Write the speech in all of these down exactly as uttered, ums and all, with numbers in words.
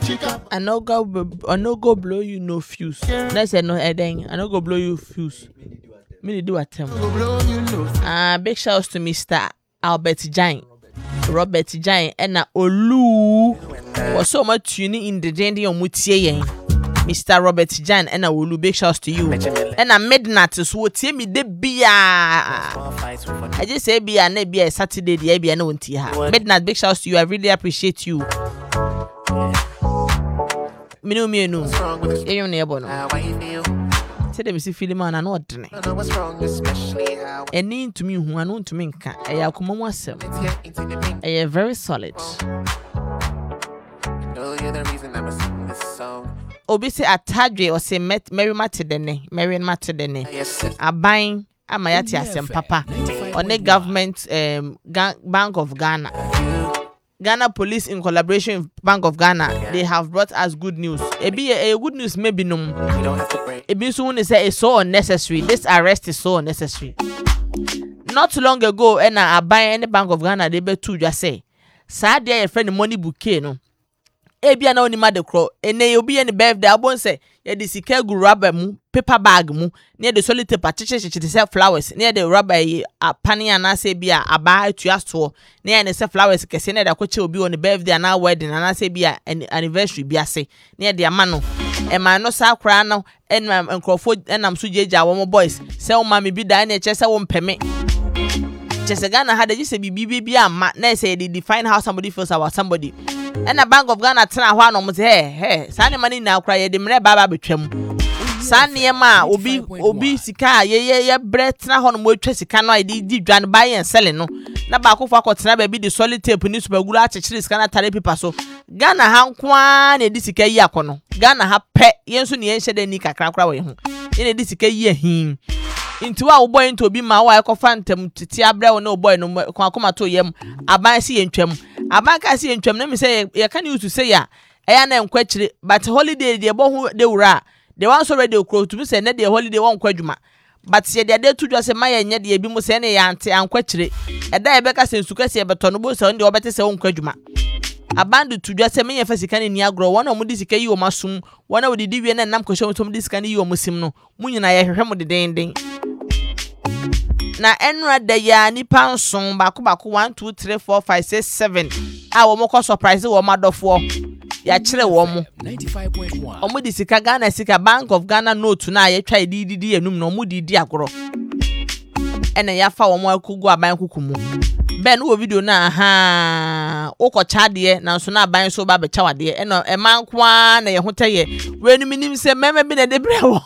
I no go I no go blow you no fuse. That's a no edeng. I no go blow you fuse. Me do at him. Ah, big shouts to Mister Albert Jain, Robert Jain, and na Olu was so much tuning in the Jendi on Mutie. Mister Robert Jain, and na Olu, big shouts to you. And na midnight is what me de bia. I just say bia ne bia Saturday the bia no ntia. Midnight, big shouts to you. I really appreciate you. Me no me no. You neighbor no. Say them see feeling man and ordinary. And need to me who I know to me can. I have come on myself. I am very solid. Obisi atadwe or say met Mary Matidene, Mary Matidene. A buying a mayati asem papa on the government um Bank of Ghana. Ghana Police in collaboration with Bank of Ghana, they have brought us good news. It be a, a good news, maybe no. It be soon say it's so unnecessary. This arrest is so unnecessary. Not too long ago, and I buy any Bank of Ghana, they be two just say, sad day a friend money bouquet no. Ebi ana oni made kro ene obi any birthday abon say ye de sika gu rubber mu paper bag mu near the solid tape chiche chiche say flowers near the rubber a pani ana say bia aba atua so near ne say flowers kese na da kwache obi on the birthday na wedding ana say bia anniversary bia say near the ama no e ma no sa kra no enam enkrofo enam so jeja wo boys say o ma me bi da na che say wo mpeme chese Ghana had just say bibi bia ama na say they define how somebody feels about somebody. And a Bank of Ghana tena hwa no mze he he sane mani na akra ye de mre baba betwam sane ma obi obi sika ye ye ye bre tena ho no mo atwa sika no ide di dwan buy and sell no na ba akofo akotena ba bi de solid tape ni super guru achechire sika na tare paper so Ghana ha nkwa na di sika yi akono Ghana ha pe ye nso ne ye nhede ni kakra kra we ho ye di sika yi ahim inti wa wo boy nto bi ma wa ekofa ntem titi abre wo na wo boy no kwa akoma to yem aban si ye ntwam Abanka si entwam na me say you can use to say ya eya na enkwachire but holiday dey bo hu de wura they want already okro to me say na dey holiday won kwadwuma but say dey dey to just say my nya dey bi mu say na ya ante ankwachire eda e beka say nsuka say beto no bo say on dey obete say won kwadwuma abandu to just say me fa sika ni agro wona mu di sika yi o masum wona we di wie na nam kwahwe mu di sika ni yi o musim no munyina ye hwehwe mu de den den na enra da ya nipa nson bako bako one two three four five six seven a wo mo ko surprise wo madofo ya kire wo mo ninety-five point one omo di sika Ghana sika Bank of Ghana note na ya twa di di enum na omo di di agoro ene ya fa wo mo akugu aban kukumu ben wo video na ha ukocha de na nso na aban so ba be cha wade eno e man kwa na ye hotaye we num nim se meme bi na de brewo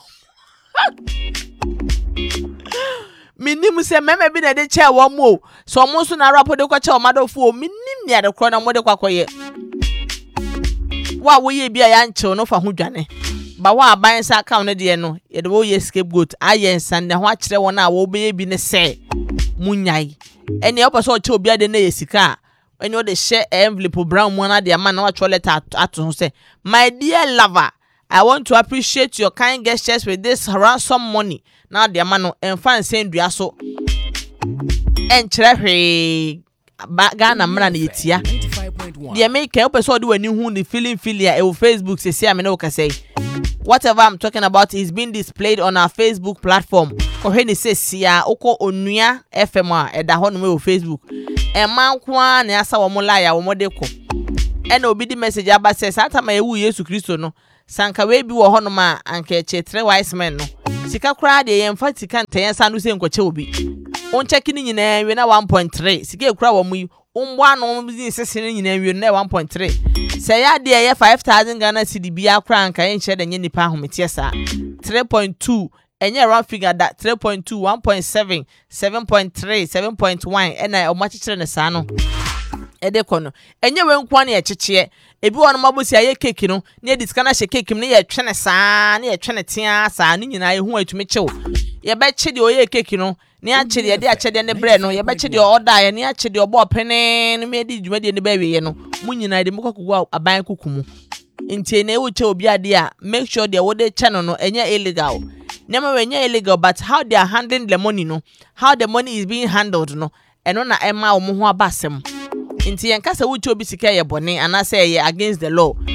minim se meme bi na de che wo mo so mo so na rapo de kwa che o madofo minim ne ade kro na mo de kwa koye wa wo ye bia ya nche no fa ho dwane ba wa aban sa account ne de no ye de wo ye scapegoat ayen san ne ho a kire won a wo be ye bi ne se munyai ene opo che obi ade na ye sika ene o de share envelope brown mo na de ama na wa cho letter ato ho se my dear lover, I want to appreciate your kind gestures with this ransom money. Now the man and fan send you so and trehe Ghana man yitia. The American episode when you who the feeling filia on Facebook say I mean say whatever I'm talking about is being displayed on our Facebook platform. Koheni say sia oko onua F M a eda ho no Facebook. E man kwa na asa wo molaya wo modeko. And obi di message aba say sata ma ewu Yesu Kristo no. Sanka we bi wo ho no ma anka chetre wise men no. Sika kura de yem fa sika nten sa no se nkoche obi. On check ni nyina we na one point three. Sika e kura wo mu umbo anu bi sese ni nyina we na one point three. Say ya de ye five thousand Ghana cedi bi akura anka en che de nye nipa ahomete sa. three point two enye round figure that three point two, one point seven, seven point three, seven point one and I o ma chichere ne sa no. Ede kono enye we nkwa na ye chichie ebi won mabosi aye cake no na diska na she cake ne ye twene saa na ye twene tia saa ni nyina ye hu atumi chew ye be che de oye cake no ne a che de de a che de ne bre no ye be che de order ye ne a che de obo pene no me di dwuma de ne ba wie ye no mu nyina de mukwakugu aban kukumu ntie na e wo che obi ade a make sure de wo de channel no enye illegal nyama we enye illegal but how they are handling the money no how the money is being handled no eno na ema wo ho abasem. Inti yankasa wucho bi sika ye bone anase ye against the law.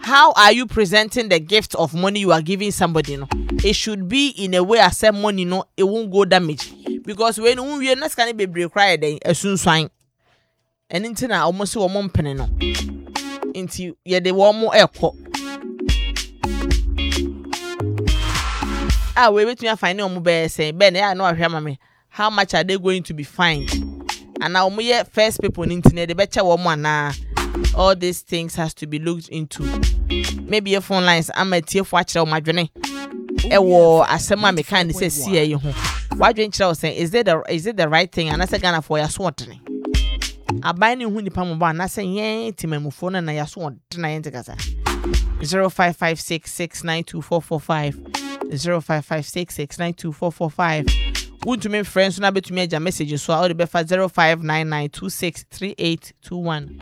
how are you presenting the gift of money you are giving somebody? No, it should be in a way as say money no, it won't go damage because when we are not going to be required a soon swine and into now almost one penny no into yeah the one more airport. Ah, we wait me find no mobile saying Ben, I know I me. How much are they going to be fined? And now we first people on internet the better woman na all these things has to be looked into. Maybe your phone lines I'm a tier for watch my journey. E wo asema me kind say see you ho. Why drink child saying is it the is it the right thing? And I say Ghana for your sword. I buy ni hu nipa mo ba na say yen timemu phone na your sword na yen tikasa. zero five five six six nine two four four five zero five five six six nine two four four five. Want to make friends na bet to me a message so I be for zero five nine nine two six three eight two one.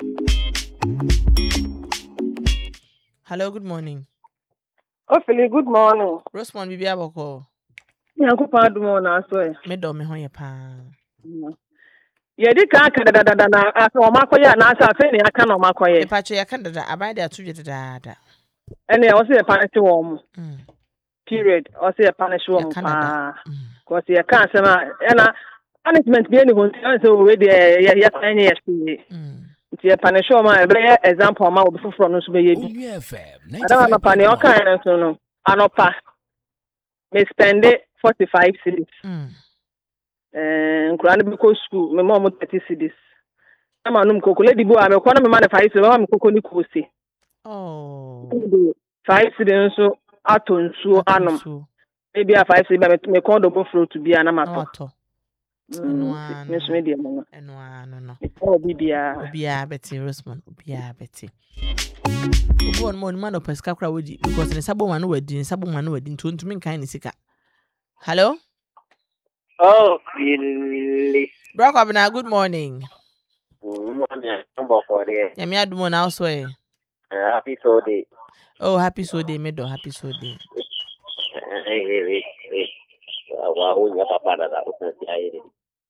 Hello, good morning. Oh, Philly, good morning. Rosemont bibi aboko. Ya ko pa du mo na so e. Me do me ho ye pa. Ye di ka ka da da da na aso o makoye na asa fe ne aka na o makoye. E pa che ya ka da da aban da atu dwe da da. Ene o se pa ne wo mo. Mm. Period. O se pa ne wo mo Ya pa. Mm. Ko se ya ka se ma ena punishment bi ni ho nti so we de ya ya kan ye ye. Mm. Nti ya pa ne show ma e be example ma obi foforo no so be ye bi. Ada na pa ne o kan na so no. Anopa. Me spend forty-five cedis. Mm. Eh, nkura no be ko school, me mom thirty cedis. Ama no mkokole di bo a me ko na me ma na five cedis, ma me kokoni kuosi. Oh. five cedis nso ato nsuo anom. Maybe a five cedis me ko do bo fruit to be anamato. Ato. Mm. Me so me di mo. Eno ano no. Oh bibia. Obia Betty Rosemont, obia Betty. Obo on mo man opeska kra wodi because ne sabo man no wadi, ne sabo man no wadi nto ntumi nkan ne sika. Hello? Oh, really? Brock Abna, good morning. Good morning. Number for there. Yeah, me adumo na so e. Happy so day. Oh, happy so day, me do happy so day. Eh eh eh. Wa hu ya papa da da ko ti ayi.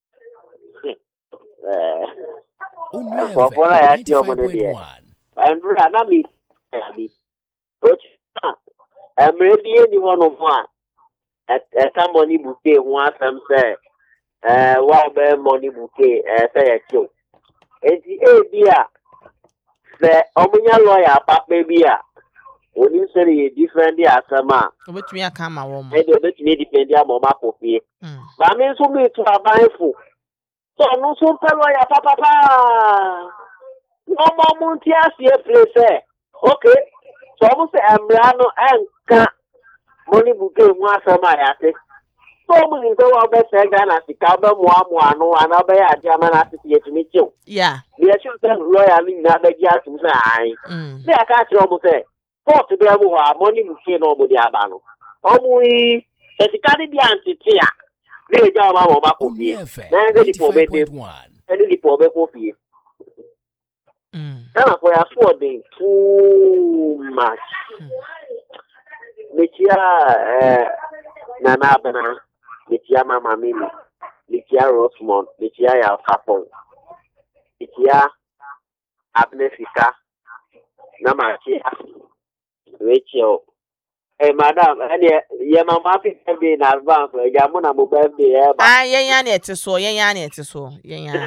Eh. Ko ko la ya ti o mo de dia. Andrew na mi. Abi. Coach. Em ready ni one of one. At some money bouquet one some say uh what be money bouquet uh say a show. And the idea the omunya lawyer papa baby a oni say different dia asama. Obetumi aka ma wo mo. E dey betumi depend dia mo ma kofi. Ba me so me to abanfo. So no so pe lawyer papa pa. No mo munti asie place. Okay. So mo say amra no enka money bouquet one sama ya te. So many go out be say Ghana sika be mo amu anu ana be ya dia ma na tete yetumi chiw. Yeah. The actual lawyer ni na be dia tu say ai. Mm. Se aka tro mo say court be mo ha money bouquet no mo dia ba no. Omu yi e sika di antete a. Le ja ma mo ba ko fi. Na nge di po be de. Eni di po be ko fi. Mm. Na for afford too much. Mm. Metia eh nana bana metia mama mimi metia Rosemont metia ya Capon metia Abnefika na matia Rachel eh madam any ye mama happy birthday in advance ya mo na mo birthday e ba ah yen ya na ete so yen ya na ete so yen ya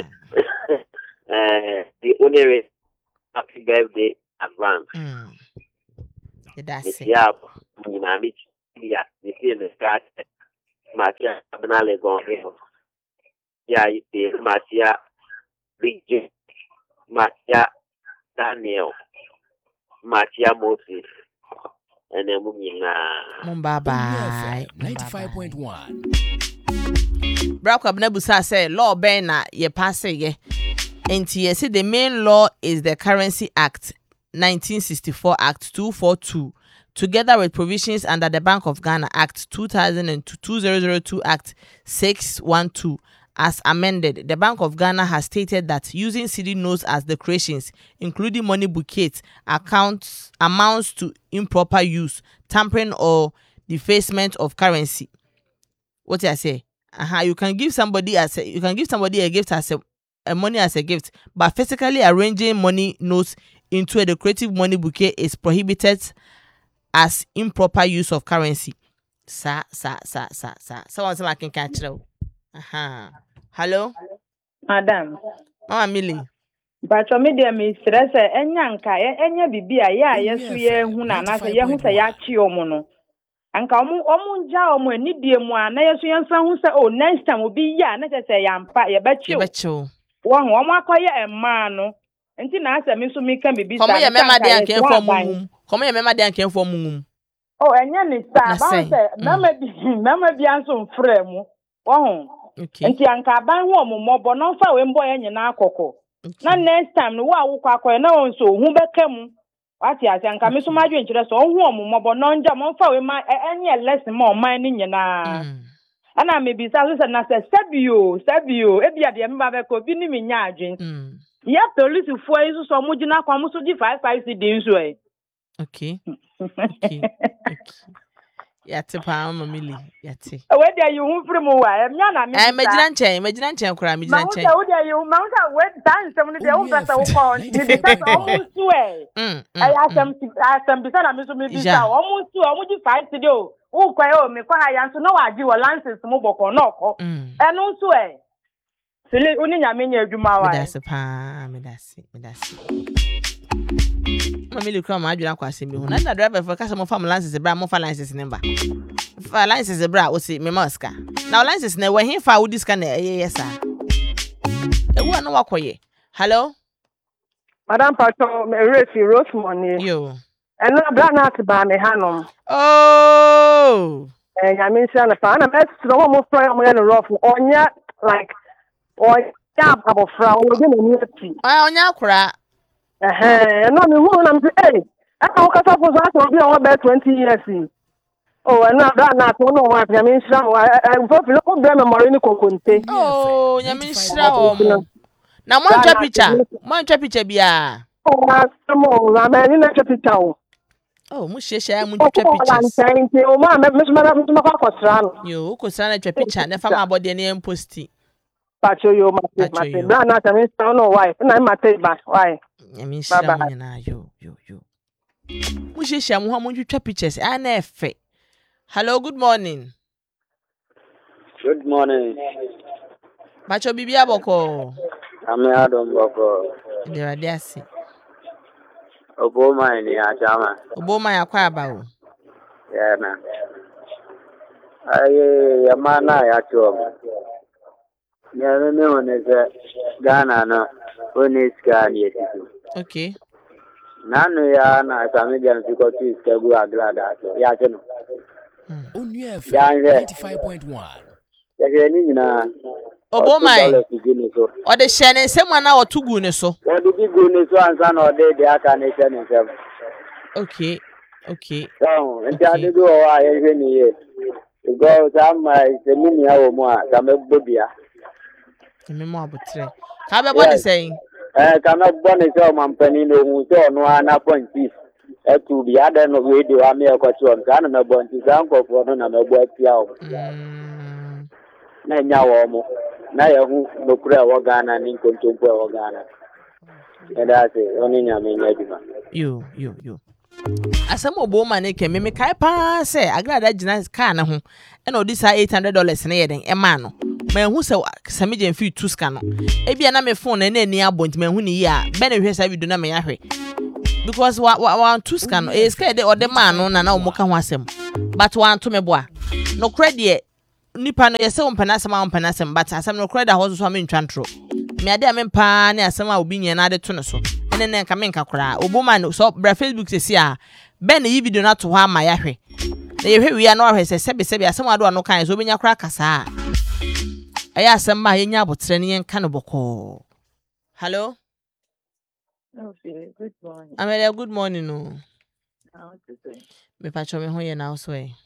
eh the only happy birthday advance mm that's it yeah na mi ya ni tiene scratch matia abnale go ya ite matia big matia Daniel matia Moses ene mu nyina mum bye bye ninety-five point one Brock Abna busa say law ben na ye pass ye enti ye say the main law is the Currency Act nineteen sixty-four Act two forty-two together with provisions under the Bank of Ghana Act two thousand two, two thousand two Act six twelve as amended. The Bank of Ghana has stated that using cedi notes as decorations, including money bouquets, accounts amounts to improper use, tampering or defacement of currency. What did I say? Uh-huh. You can give somebody as a, you can give somebody a gift as a, a money as a gift, but physically arranging money notes into a decorative money bouquet is prohibited as improper use of currency. Sa sa sa sa sa. Someone say I can catch you. Aha. Hello, Madam. Mama Millie. But for me, dear Miss Ressa, and Yanka, and ya be a ya, yes, we are who na say ya who say ya chiomono. And come on, Jao, when need dear one, na yes, you who say, oh, next time will be ya, not say yam pa, ya bet you. Bet you. One, one more quiet and man. Until I say, Miss Me can be come here, Mamma Dan came for moon. Come here, Mamma Dan came for moon. Oh, and Yanni, sir, Mamma Mamma Bianson frame. Oh, okay. And Tianka ban woman more, but not for when boy and your cocoa. Na next time no wa wo kwakọ na won so hu bekam wati ase anka me so ma dwen kire so hu omo bo no nja mo fa we ma enye lesson mo man ni nyina ana me bi sa so na se sabio sabio e bia de me ba be ko bi ni me nya adwen ya police fo yi so mo gina kwa mo so di five five cedi nso e okay okay okay yate pa Mama Millie yate we dey you hu free mo wa em nya na me eh magina nchen magina nchen kura magina nchen ma we dey you ma we dance some dey u pesa wo ko ni dey say o mu su e mm I asem asem bisa na me so me bisa o mu su o mu di five cedi o u kwa e o me kwa ha ya so na wa gi wo lances mo boko na oko enu su e sele uni nya me nya adwuma wa me dase pa me dase me dase Mama Millie kura ma adwuna kwa asem bi hu na na driver for kasa mo fa lances bra mo fa lances number fa license bra o si me maska na license na we hin fa wo diska na eh yes ah e wo na wakoye hello Madam Pato me Refi Rose money yo eno bra na ati ba me hanom oh eh nya me nsia na fa na me sro mo mo fry mo ya no rough onya like onya abofra o de na ni ati ah onya akura eh no me hu na me eh aka o kasa fo so ato bi o be twenty years. Oh, and now that not one of my Yamin Shram. I'm for local Bremer Morini Coconte. Oh, Yamin Shram. Now, one picture, one picture, bia. Oh, some more, I'm in a picture. Oh, Musha, I'm going to picture. Oh, Mamma, Miss Madame Macosran. You could send a picture and from about the name posty. Pacho, you must be not a Miss Town or wife, and I might take back. Why? Yamin Shram, you, you, you. Musha, I'm going to pictures and a fake. Hello, good morning. Good morning. Bacho bibia boko. Ame adom boko. Dera diasi. Oboma ni achama. Oboma ya kwa ba o. Yeah na. Aye yamana ya choma. Nyame me onese Ghana na oniska ni etiku. Okay. Nanu ya na family nfiko tu skegu agrada ya cheno. Only F M ninety-five point one. Oboma o de shene nsem na o tugu ne so. O de bigu ne so ansa na o de de aka ne shene nsem. Okay. Okay. So, nti ade do o a ye hwe ni ye. Go sam se mi ni awo mu a ka me gbobia. Me mo abotre. Ka be body say. Eh ka me body so mampani no hu so no ana ponti. Etu bi ade no we de wa me ekwachi on ka na me bonti zankofo no na me bo atia o. Mm. Na nya wo mo. Na ye hu no kura wo Ghana ni nkontompo wo Ghana. E da se oni nya me nya dima. Yo yo yo. Asem Oboma ne ke me me kai pa se agrada gina car na ho. E na odi sa eight hundred dollars ne ye den e ma no. Ma hu se same gen fi two scan no. E bia na me phone na na ni abonti ma hu ni ya. Be na hwe sa video na me ya hwe. Because wa wa two scan e scared o de man no na na o mo ka ho asem. But one to me boa. No credit nipa no yese wo mpana asem a mpana asem but asem no credit ho so me ntwantro. Me ade a me mpa ne asem a obi nye na ade to ne so. Ene ne nka me nka kora. Oboma no so bra Facebook se si a be na yi video na to ho ama ya hwe. Na ye hwe wi ya na hwe se sebe sebe asem ado no kan so obenya kora kasa. Aya asem ma ye nya abotre ne nka no boko. Hello. Okay, good morning. Amelia, good morning. No. How are you doing? Me pacho me hoye na so e.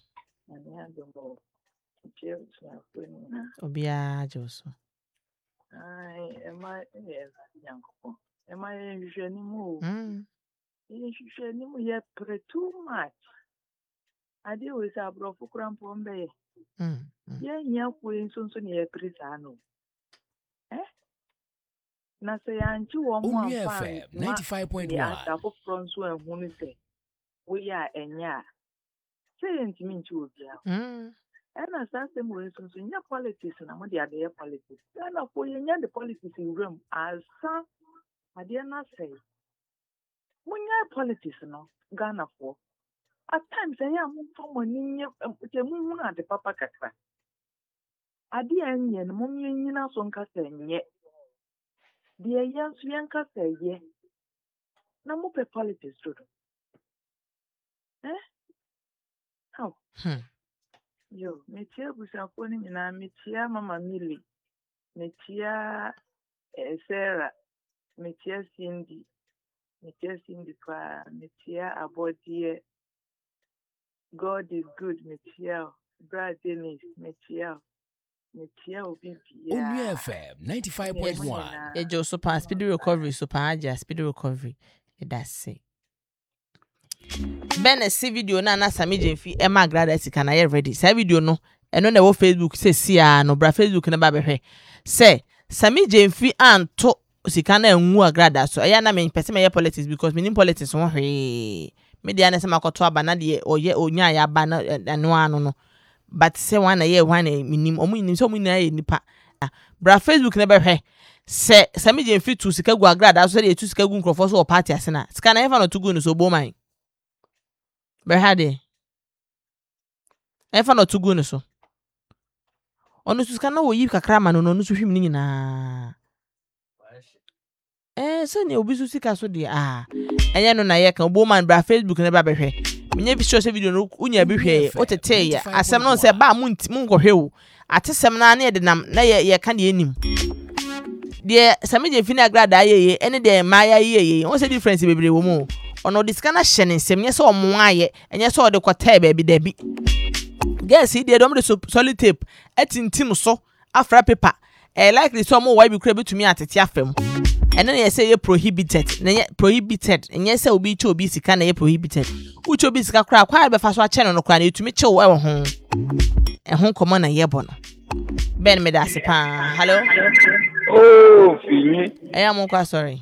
Obia joso. Ai, e ma yes, yanko. E ma ye ni mu. Mm. Ye hwehwe ni mu ye pre too much. Ade we sa bro fukura mpombe. Mm. Ye nya ku nsonso ne ye pre sa no. Eh? na say anchi wo mo afa ninety-five point one asa fo front so ehun ni say we ya enya say ntimi nchi obi a mm ana sa say mo so so nya politics na mo dia dey politics na for nya the politics in room asa ade na say mo nya politics no Ghana for at times enya mo for money nya ke mo hu na de papa kakra ade anya no mo nyina so nka say nye the young Swianka say, yeah. No more politics, eh? How? Hmm. Yo, Metia was a phone in a Metia, Mamma Millie, Metia Sarah, Metia Cindy, Metia Cindy, Metia about dear. God is good, Metia, Brad Dennis, Metia. Only F M ninety-five point one. Yeah, Joe super speedy recovery, super agile speedy recovery. That's it. Ben a see video na na Sami Jenfi Emma Gradasi can I ready. Say video no. And on the Facebook say see no bra Facebook na ba behwe. Say Sami Jenfi anto sikana enwu agrada so eya na me pese me politics because me nim politics won hwe. Me dia na se makoto aba na de oye onya ya ba na anu anu no. But say one year one minim omu nim so mu na ye nipa bra Facebook na behwe say Sami Jenfi tu sika gu agrada so de tu sika gu nkrofo so party ase na sika na efa no tu gu no so bo man behwe de efa no tu gu no so onu tu sika na wo yi kakra ma no no so hwim ni nyina eh so ne obi so sika so de ah enye no na ye kan bo man bra Facebook na ba behwe menye bi show video no unya bi hwe o tete ya asem no se ba mu mu ngohwe o atesem na na ye de nam na ye ye ka de enim de Sami Jenfi na agrada ye ye ene de maya ye ye o se difference bebre wo mu ono de sika na hye ne nsem nye se o mo aye enye se o de kwota ba bi da bi guess he de dom de solid tape etintim so afra paper eh likely so mo why bi kura betumi atete afam ene na ye say ye prohibited na ye prohibited enye say obi che obi sika na ye prohibited uche obi sika kura kwa be fa so a che no kura na etumi che wo e ho e ho komo na ye bo no ben me da sepa hello oh fini eya mo kwa sorry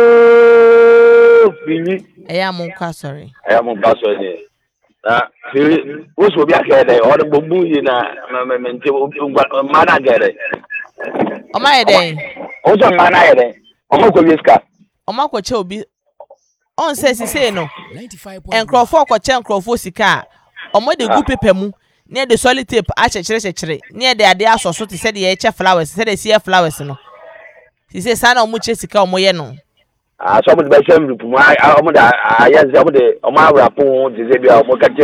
oh fini eya mo kwa sorry eya mo kwa sorry na fini wo so bi akede o de bobu yi na mente ma na gere o ma ye dey o so ma na ye dey o ko yeska o ma ko che obi on say si say no enkrofo ko che enkrofo sika o mo de gu paper mu ne de solid tape a chechire chechire ne de ade asoso te se de ye che flowers se de see flowers no si say sana o mo che sika o mo ye no ah so mo de be sem rupu o mo da ayen se mo de o ma rapo de se bia o mo ka che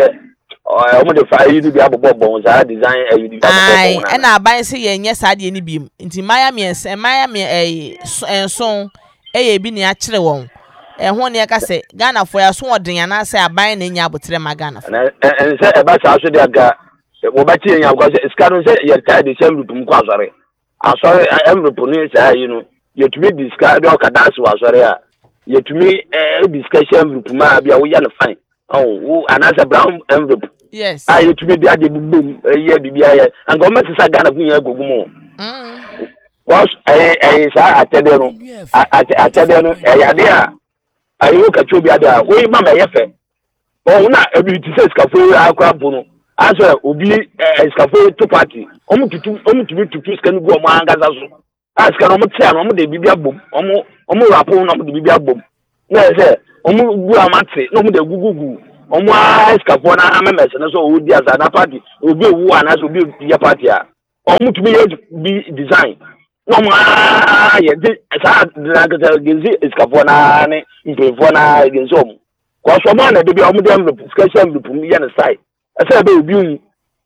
o mo de fa yi bi abobo bon za design e yi bi abobo bon na aban se ye nye sa de ni bi nti maya me maya me eh enson eye bi ni a kire won eh ho ne ka se Ghana for ya so oden na se aban na nya abotre ma Ghana for en se e ba sa so de aga wo ba ti nya because iska no se ye ta de sem rupu ko asore asore em rupu ni se ayi no ye tumi diska de o ka dance wa asore a ye tumi eh discussion rupu ma bia wo ya no fine oh another brown envelope yes ah ye tumi de ade bubum ye bibia ye an go message Ghana fu nya gogumo mm was eh eh sa atede no atede no eh ya de a ayo ka chobi ada we mama ye fe o na ebi ti se skafo akwa bu no asa obi skafo to party omu tutu omu tutu tutu skanu gu omo angaza so aska no mo tia no mo de bibia bom omo omo rapo no mo de bibia bom na se omu gu amate no mo de gugugu omo skafo na amemes na so odi asa na party obi owu ana so obi ya party a omu tumi ye bi design no ma ye di sa na ga gezi skafo na ne impefo na gezi omu kwa so ma na de bia omu de envelope sketch envelope mi ya na side asa be obi unu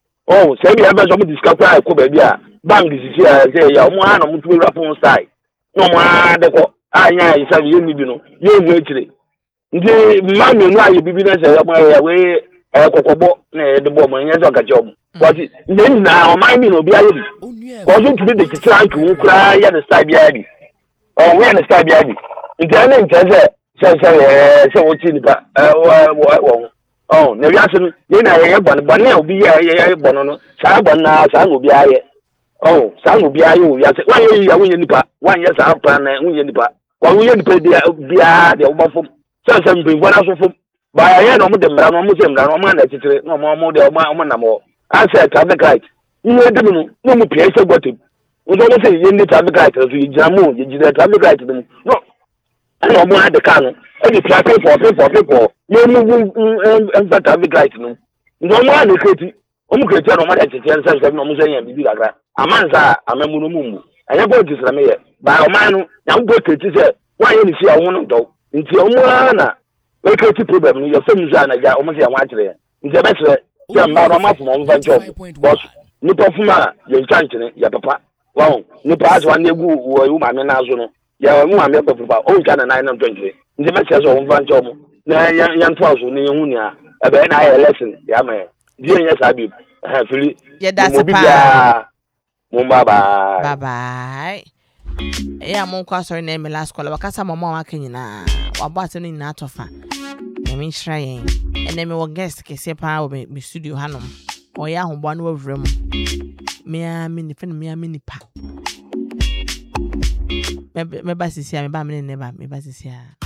oh se bi ebe so mo discover ai ko ba bia bank sisi a se ya omu ana mo tumi rapon side no ma de ko anya isa ye ni bi no ye mu etire ndi ma me no aye bibi na se ya mo ya we e kokobo na de bo mo nya so ka job but ndi na o ma mi no bi aye bi ko so tumi de kitira nku kura ya the side bia bi oh we na side bia bi ndi ana nche se se se wo ti ni pa wo wo oh na wi ase no ye na ye bon bon na obi ye ye bon no sa bon na sa no bi aye oh saa obi ayo ya se wan ye ya won ye nipa wan ye saa plan na won ye nipa wan won ye nipa dia bia de wo bafom se se mbe ngwa na so fom ba ya ye no mo de mra no mo se mra no mo na titire no mo mo de mo mo na mo answer traffic light ni we de mu no mo pia se gwatem wo so se ye ni traffic light so ye jamu ye jira traffic light dum no no mo ade ka no e di pia pe for pe for pe for ye mu en traffic light no no mo ade kreti o mu kreti no mo de titire se se no mo se yan bibi gagra amanza amemu no mumu anya go tisra me ye ba o man no na go kreti se wan ye ni fi awon no do nti o mu na we kreti problem no ye fam za na ja o mo se yan wa kire nti e be kire ya mba no ma fo mo va job boss ni to fuma ye chanchene ya papa wow ni pa as wan egu wo yu ma me na azu no ya mu ma me papa o nka na nine twenty nti me kire so o va job na ya ya nto azu ni hu ni a e be na ya lesson ya me die nya sabi ha fili ye da se pa bye bye. Bye bye. Yeah, mon kwa sorry na me last call. Wakasa mama wa kenyina. Wabate no nyina atofa. Na me nhra yen. Ene me wo guest kese pa wo me studio hanom. Oya hobo no wawrem. Me a me ni fe me a me ni pa. Me me ba sisi a me ba me ne ba me ba sisi a.